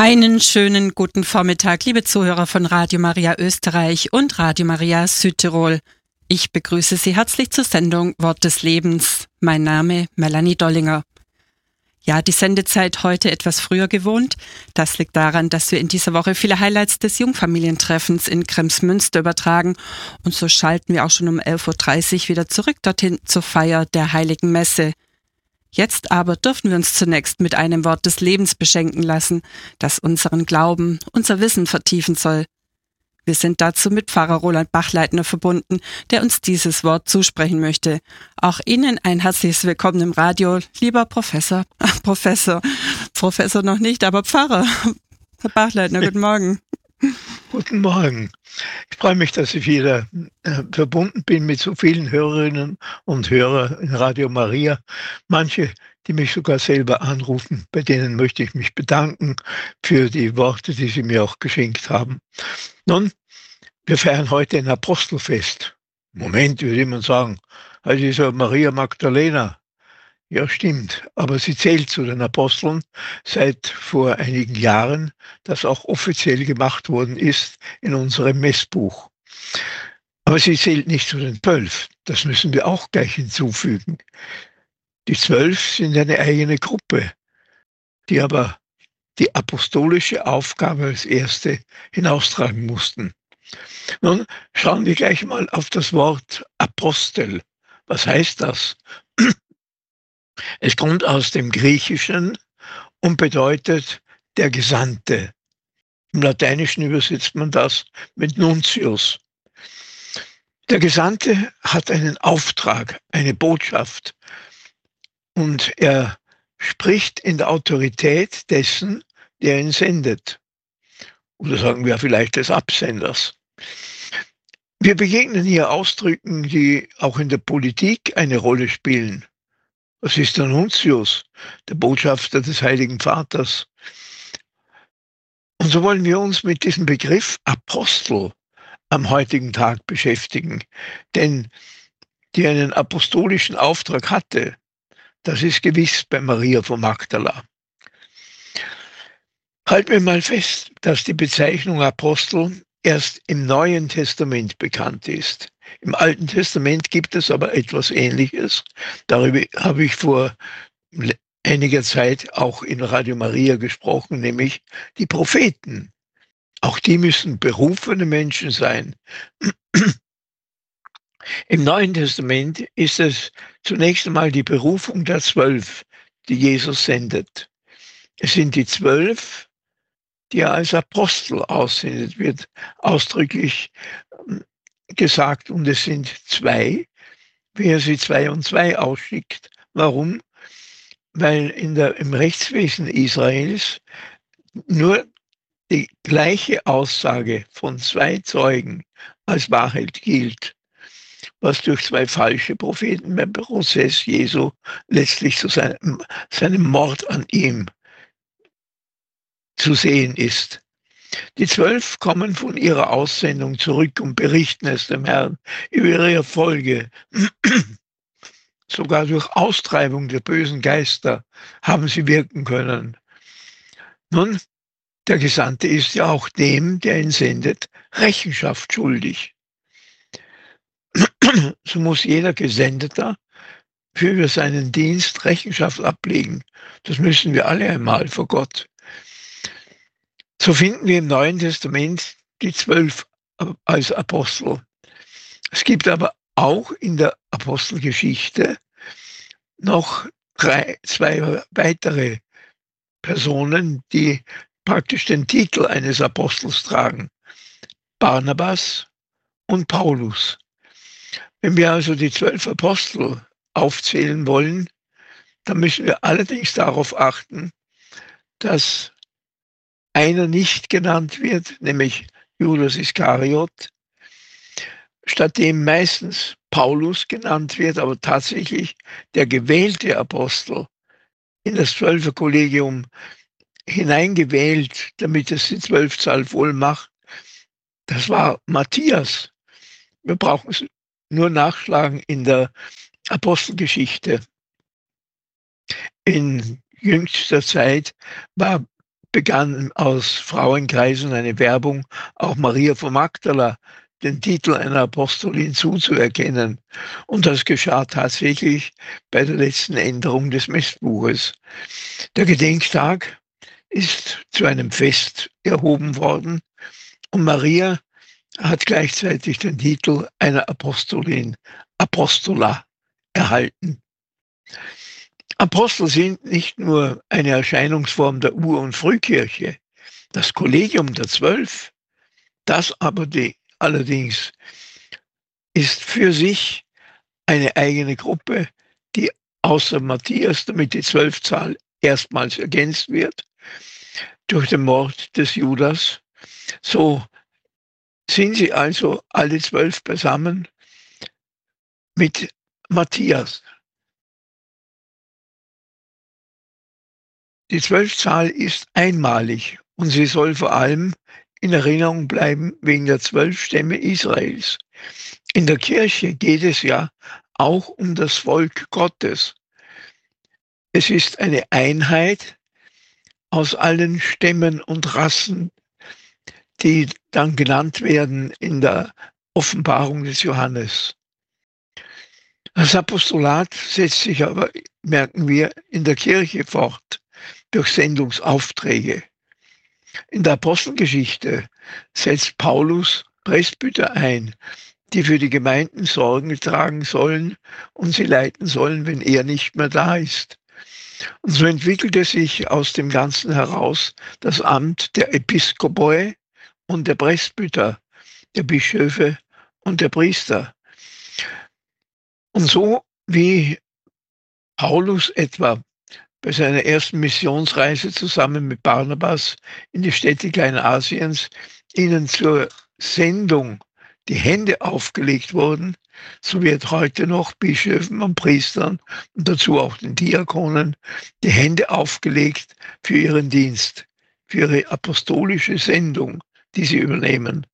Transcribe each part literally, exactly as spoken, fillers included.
Einen schönen guten Vormittag, liebe Zuhörer von Radio Maria Österreich und Radio Maria Südtirol. Ich begrüße Sie herzlich zur Sendung Wort des Lebens. Mein Name Melanie Dollinger. Ja, die Sendezeit heute etwas früher gewohnt. Das liegt daran, dass wir in dieser Woche viele Highlights des Jungfamilientreffens in Kremsmünster übertragen. Und so schalten wir auch schon um elf Uhr dreißig wieder zurück dorthin zur Feier der Heiligen Messe. Jetzt aber dürfen wir uns zunächst mit einem Wort des Lebens beschenken lassen, das unseren Glauben, unser Wissen vertiefen soll. Wir sind dazu mit Pfarrer Roland Bachleitner verbunden, der uns dieses Wort zusprechen möchte. Auch Ihnen ein herzliches Willkommen im Radio, lieber Professor, ach, Professor, Professor noch nicht, aber Pfarrer. Herr Bachleitner, guten Morgen. Guten Morgen. Ich freue mich, dass ich wieder äh, verbunden bin mit so vielen Hörerinnen und Hörern in Radio Maria. Manche, die mich sogar selber anrufen, bei denen möchte ich mich bedanken für die Worte, die sie mir auch geschenkt haben. Nun, wir feiern heute ein Apostelfest. Moment, würde jemand sagen, also ist ja Maria Magdalena. Ja, stimmt, aber sie zählt zu den Aposteln seit vor einigen Jahren, das auch offiziell gemacht worden ist in unserem Messbuch. Aber sie zählt nicht zu den Zwölf, das müssen wir auch gleich hinzufügen. Die Zwölf sind eine eigene Gruppe, die aber die apostolische Aufgabe als erste hinaustragen mussten. Nun schauen wir gleich mal auf das Wort Apostel. Was heißt das? Es kommt aus dem Griechischen und bedeutet der Gesandte. Im Lateinischen übersetzt man das mit Nuntius. Der Gesandte hat einen Auftrag, eine Botschaft. Und er spricht in der Autorität dessen, der ihn sendet. Oder sagen wir vielleicht des Absenders. Wir begegnen hier Ausdrücken, die auch in der Politik eine Rolle spielen. Das ist der Nuntius, der Botschafter des Heiligen Vaters. Und so wollen wir uns mit diesem Begriff Apostel am heutigen Tag beschäftigen. Denn die einen apostolischen Auftrag hatte, das ist gewiss bei Maria von Magdala. Halten wir mal fest, dass die Bezeichnung Apostel erst im Neuen Testament bekannt ist. Im Alten Testament gibt es aber etwas Ähnliches. Darüber habe ich vor einiger Zeit auch in Radio Maria gesprochen, nämlich die Propheten. Auch die müssen berufene Menschen sein. Im Neuen Testament ist es zunächst einmal die Berufung der Zwölf, die Jesus sendet. Es sind die Zwölf, die er als Apostel aussendet, wird ausdrücklich gesagt, und es sind zwei, wie er sie zwei und zwei ausschickt. Warum? Weil in der, im Rechtswesen Israels nur die gleiche Aussage von zwei Zeugen als Wahrheit gilt, was durch zwei falsche Propheten beim Prozess Jesu letztlich zu seinem, seinem Mord an ihm zu sehen ist. Die Zwölf kommen von ihrer Aussendung zurück und berichten es dem Herrn über ihre Erfolge. Sogar durch Austreibung der bösen Geister haben sie wirken können. Nun, der Gesandte ist ja auch dem, der ihn sendet, Rechenschaft schuldig. So muss jeder Gesendeter für seinen Dienst Rechenschaft ablegen. Das müssen wir alle einmal vor Gott. So finden wir im Neuen Testament die Zwölf als Apostel. Es gibt aber auch in der Apostelgeschichte noch drei, zwei weitere Personen, die praktisch den Titel eines Apostels tragen. Barnabas und Paulus. Wenn wir also die zwölf Apostel aufzählen wollen, dann müssen wir allerdings darauf achten, dass einer nicht genannt wird, nämlich Judas Iskariot, stattdem meistens Paulus genannt wird, aber tatsächlich der gewählte Apostel in das Zwölferkollegium hineingewählt, damit es die Zwölfzahl voll macht, das war Matthias. Wir brauchen es nur nachschlagen in der Apostelgeschichte. In jüngster Zeit war begann aus Frauenkreisen eine Werbung, auch Maria von Magdala den Titel einer Apostolin zuzuerkennen. Und das geschah tatsächlich bei der letzten Änderung des Messbuches. Der Gedenktag ist zu einem Fest erhoben worden und Maria hat gleichzeitig den Titel einer Apostolin, Apostola, erhalten. Apostel sind nicht nur eine Erscheinungsform der Ur- und Frühkirche, das Kollegium der Zwölf, das aber die, allerdings ist für sich eine eigene Gruppe, die außer Matthias, damit die Zwölfzahl erstmals ergänzt wird, durch den Mord des Judas. So sind sie also alle zwölf beisammen mit Matthias. Die Zwölfzahl ist einmalig und sie soll vor allem in Erinnerung bleiben wegen der zwölf Stämme Israels. In der Kirche geht es ja auch um das Volk Gottes. Es ist eine Einheit aus allen Stämmen und Rassen, die dann genannt werden in der Offenbarung des Johannes. Das Apostolat setzt sich aber, merken wir, in der Kirche fort durch Sendungsaufträge. In der Apostelgeschichte setzt Paulus Presbyter ein, die für die Gemeinden Sorgen tragen sollen und sie leiten sollen, wenn er nicht mehr da ist. Und so entwickelte sich aus dem Ganzen heraus das Amt der Episkopoi und der Presbyter, der Bischöfe und der Priester. Und so wie Paulus etwa bei seiner ersten Missionsreise zusammen mit Barnabas in die Städte Kleinasiens ihnen zur Sendung die Hände aufgelegt wurden, so wird heute noch Bischöfen und Priestern und dazu auch den Diakonen die Hände aufgelegt für ihren Dienst, für ihre apostolische Sendung, die sie übernehmen.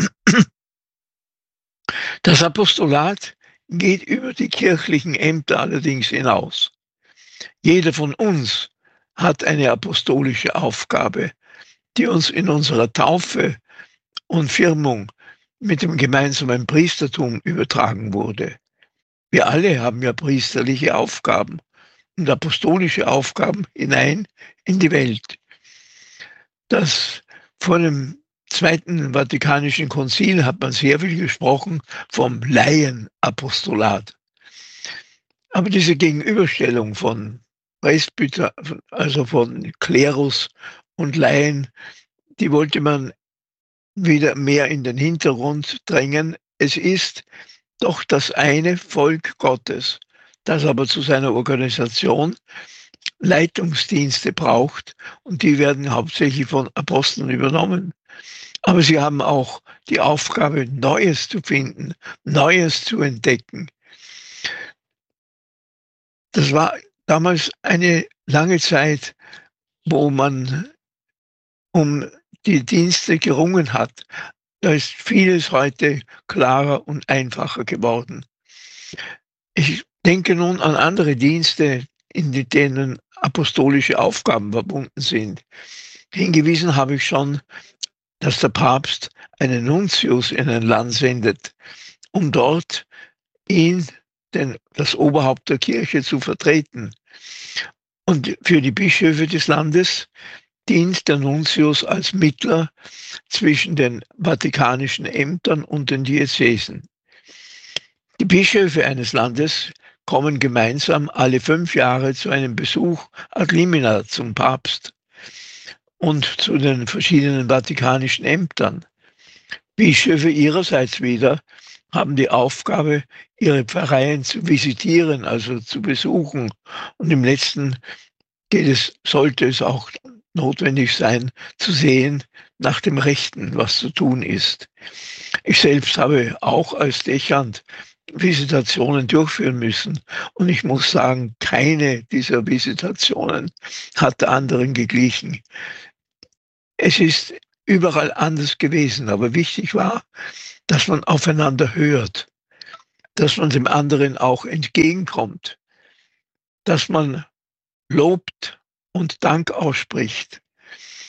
Das Apostolat geht über die kirchlichen Ämter allerdings hinaus. Jeder von uns hat eine apostolische Aufgabe, die uns in unserer Taufe und Firmung mit dem gemeinsamen Priestertum übertragen wurde. Wir alle haben ja priesterliche Aufgaben und apostolische Aufgaben hinein in die Welt. Das vor dem Zweiten Vatikanischen Konzil hat man sehr viel gesprochen vom Laienapostolat. Aber diese Gegenüberstellung von Presbyter, also von Klerus und Laien, die wollte man wieder mehr in den Hintergrund drängen. Es ist doch das eine Volk Gottes, das aber zu seiner Organisation Leitungsdienste braucht und die werden hauptsächlich von Aposteln übernommen. Aber sie haben auch die Aufgabe, Neues zu finden, Neues zu entdecken. Das war damals eine lange Zeit, wo man um die Dienste gerungen hat. Da ist vieles heute klarer und einfacher geworden. Ich denke nun an andere Dienste, in denen apostolische Aufgaben verbunden sind. Hingewiesen habe ich schon, dass der Papst einen Nuntius in ein Land sendet, um dort ihn, den, das Oberhaupt der Kirche, zu vertreten. Und für die Bischöfe des Landes dient der Nuntius als Mittler zwischen den vatikanischen Ämtern und den Diözesen. Die Bischöfe eines Landes kommen gemeinsam alle fünf Jahre zu einem Besuch ad limina zum Papst und zu den verschiedenen vatikanischen Ämtern. Bischöfe ihrerseits wieder haben die Aufgabe, ihre Pfarreien zu visitieren, also zu besuchen. Und im letzten geht es, sollte es auch notwendig sein, zu sehen nach dem Rechten, was zu tun ist. Ich selbst habe auch als Dechant Visitationen durchführen müssen. Und ich muss sagen, keine dieser Visitationen hat der anderen geglichen. Es ist überall anders gewesen, aber wichtig war, dass man aufeinander hört, dass man dem anderen auch entgegenkommt, dass man lobt und Dank ausspricht.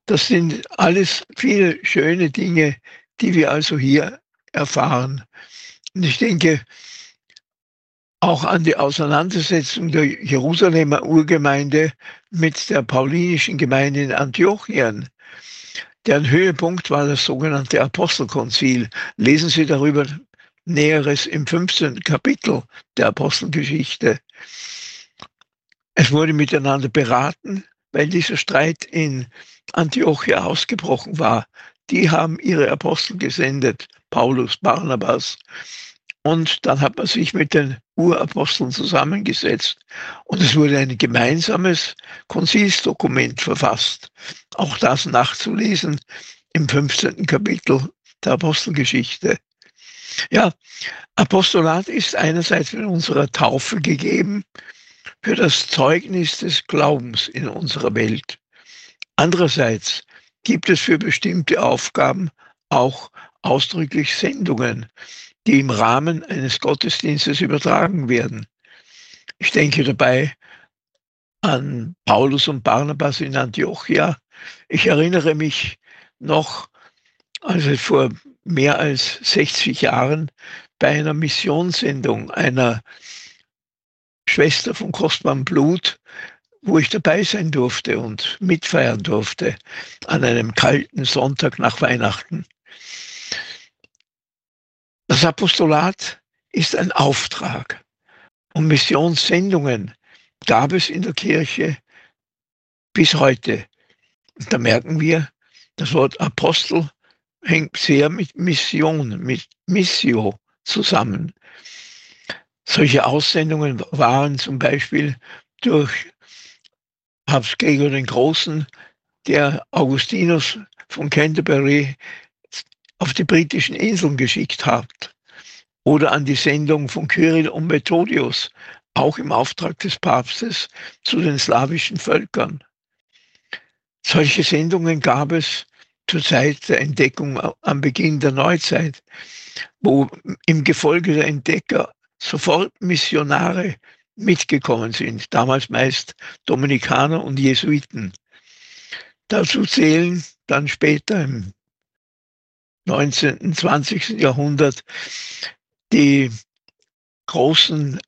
Das sind alles viele schöne Dinge, die wir also hier erfahren. Und ich denke auch an die Auseinandersetzung der Jerusalemer Urgemeinde mit der paulinischen Gemeinde in Antiochien. Deren Höhepunkt war das sogenannte Apostelkonzil. Lesen Sie darüber Näheres im fünfzehnten Kapitel der Apostelgeschichte. Es wurde miteinander beraten, weil dieser Streit in Antiochia ausgebrochen war. Die haben ihre Apostel gesendet, Paulus, Barnabas. Und dann hat man sich mit den Uraposteln zusammengesetzt. Und es wurde ein gemeinsames Konzilsdokument verfasst. Auch das nachzulesen im fünfzehnten Kapitel der Apostelgeschichte. Ja, Apostolat ist einerseits in unserer Taufe gegeben für das Zeugnis des Glaubens in unserer Welt. Andererseits gibt es für bestimmte Aufgaben auch ausdrücklich Sendungen, die im Rahmen eines Gottesdienstes übertragen werden. Ich denke dabei an Paulus und Barnabas in Antiochia. Ich erinnere mich noch, also vor mehr als sechzig Jahren, bei einer Missionssendung einer Schwester von kostbarem Blut, wo ich dabei sein durfte und mitfeiern durfte an einem kalten Sonntag nach Weihnachten. Das Apostolat ist ein Auftrag und Missionssendungen gab es in der Kirche bis heute. Und da merken wir, das Wort Apostel hängt sehr mit Mission, mit Missio zusammen. Solche Aussendungen waren zum Beispiel durch Papst Gregor den Großen, der Augustinus von Canterbury auf die britischen Inseln geschickt hat, oder an die Sendung von Kyrill und Methodius, auch im Auftrag des Papstes, zu den slawischen Völkern. Solche Sendungen gab es zur Zeit der Entdeckung am Beginn der Neuzeit, wo im Gefolge der Entdecker sofort Missionare mitgekommen sind, damals meist Dominikaner und Jesuiten. Dazu zählen dann später im neunzehnten, zwanzigsten Jahrhundert die großen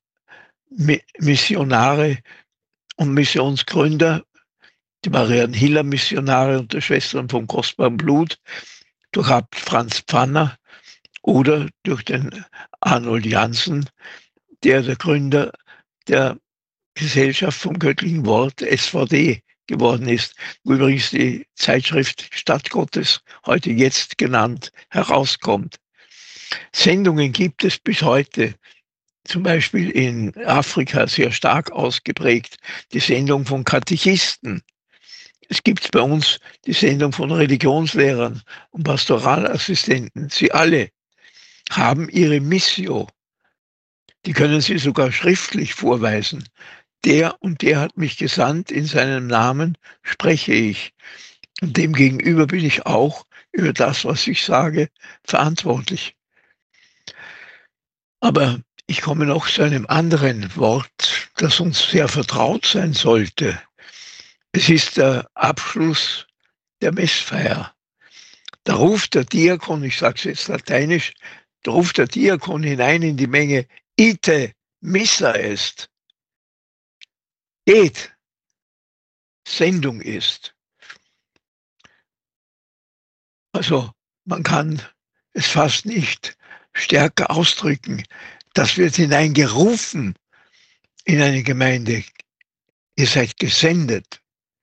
Missionare und Missionsgründer, die Marienhiller-Missionare und die Schwestern vom kostbaren Blut, durch Abt Franz Pfanner oder durch den Arnold Janssen, der der Gründer der Gesellschaft vom göttlichen Wort, S V D, geworden ist, wo übrigens die Zeitschrift Stadt Gottes, heute Jetzt genannt, herauskommt. Sendungen gibt es bis heute, zum Beispiel in Afrika sehr stark ausgeprägt, die Sendung von Katechisten. Es gibt bei uns die Sendung von Religionslehrern und Pastoralassistenten. Sie alle haben ihre Missio. Die können Sie sogar schriftlich vorweisen. Der und der hat mich gesandt, in seinem Namen spreche ich. Und demgegenüber bin ich auch über das, was ich sage, verantwortlich. Aber ich komme noch zu einem anderen Wort, das uns sehr vertraut sein sollte. Es ist der Abschluss der Messfeier. Da ruft der Diakon, ich sage es jetzt lateinisch, da ruft der Diakon hinein in die Menge, ite missa est. Geht, Sendung ist. Also man kann es fast nicht stärker ausdrücken. Das wird hineingerufen in eine Gemeinde. Ihr seid gesendet.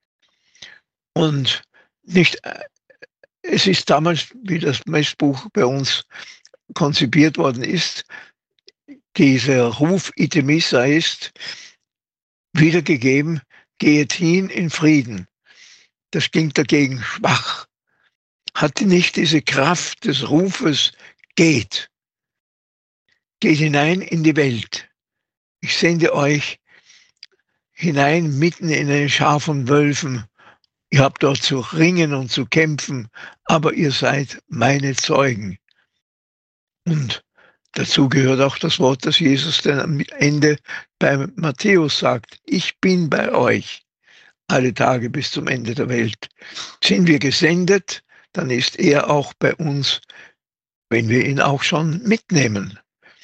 Und nicht, es ist damals, wie das Messbuch bei uns konzipiert worden ist, dieser Ruf ite missa ist wiedergegeben, geht hin in Frieden. Das klingt dagegen schwach. Hatte nicht diese Kraft des Rufes, geht. Geht hinein in die Welt. Ich sende euch hinein mitten in eine Schar von Wölfen. Ihr habt dort zu ringen und zu kämpfen, aber ihr seid meine Zeugen. Und dazu gehört auch das Wort, das Jesus dann am Ende bei Matthäus sagt, ich bin bei euch alle Tage bis zum Ende der Welt. Sind wir gesendet, dann ist er auch bei uns, wenn wir ihn auch schon mitnehmen.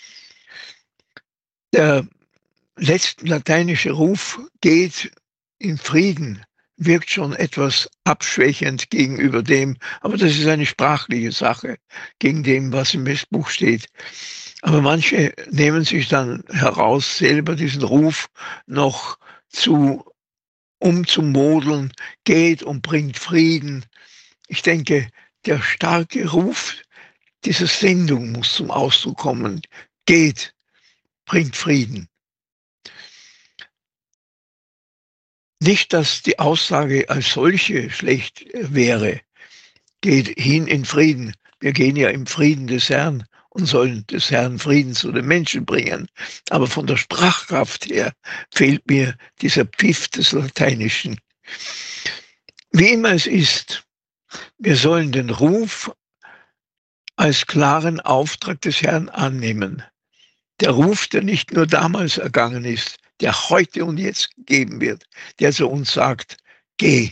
Der letzte lateinische Ruf geht in Frieden, wirkt schon etwas abschwächend gegenüber dem, aber das ist eine sprachliche Sache, gegen dem, was im Buch steht. Aber manche nehmen sich dann heraus, selber diesen Ruf noch zu umzumodeln, geht und bringt Frieden. Ich denke, der starke Ruf dieser Sendung muss zum Ausdruck kommen. Geht, bringt Frieden. Nicht, dass die Aussage als solche schlecht wäre. Geht hin in Frieden. Wir gehen ja im Frieden des Herrn und sollen des Herrn Frieden zu den Menschen bringen. Aber von der Sprachkraft her fehlt mir dieser Pfiff des Lateinischen. Wie immer es ist, wir sollen den Ruf als klaren Auftrag des Herrn annehmen. Der Ruf, der nicht nur damals ergangen ist, der heute und jetzt gegeben wird, der zu uns sagt, geh.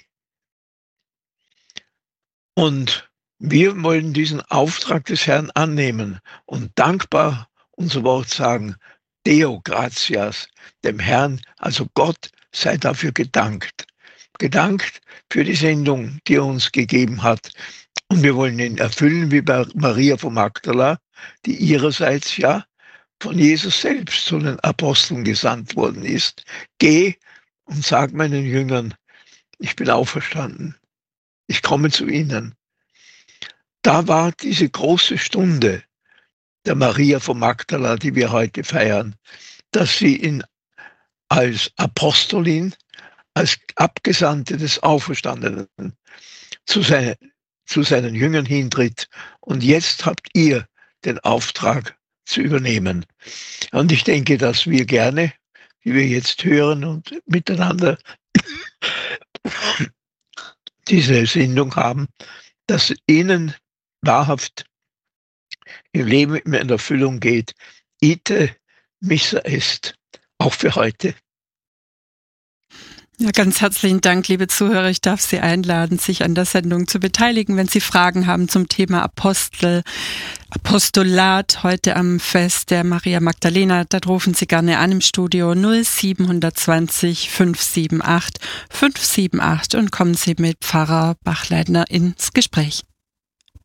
Und wir wollen diesen Auftrag des Herrn annehmen und dankbar unser Wort sagen, Deo gratias, dem Herrn, also Gott, sei dafür gedankt. Gedankt für die Sendung, die er uns gegeben hat. Und wir wollen ihn erfüllen wie bei Maria von Magdala, die ihrerseits ja von Jesus selbst zu den Aposteln gesandt worden ist. Geh und sag meinen Jüngern, ich bin auferstanden. Ich komme zu ihnen. Da war diese große Stunde der Maria von Magdala, die wir heute feiern, dass sie in, als Apostolin, als Abgesandte des Auferstandenen zu, seine, zu seinen Jüngern hintritt. Und jetzt habt ihr den Auftrag zu übernehmen. Und ich denke, dass wir gerne, wie wir jetzt hören und miteinander diese Sendung haben, dass ihnen wahrhaft im Leben immer in Erfüllung geht. Ite missa est, auch für heute. Ja, ganz herzlichen Dank, liebe Zuhörer. Ich darf Sie einladen, sich an der Sendung zu beteiligen, wenn Sie Fragen haben zum Thema Apostel, Apostolat heute am Fest der Maria Magdalena. Da rufen Sie gerne an im Studio null sieben zwei null fünf sieben acht fünf sieben acht und kommen Sie mit Pfarrer Bachleitner ins Gespräch.